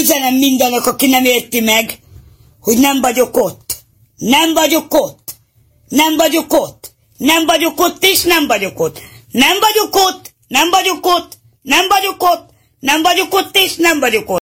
üzenem mindenek, aki nem érti meg, hogy nem vagyok ott. Nem vagyok ott. Nem vagyok ott. Nem vagyok ott, és nem vagyok ott. Nem vagyok ott. Nem vagyok ott. Nem vagyok ott. Nem vagyok ott, és nem vagyok ott.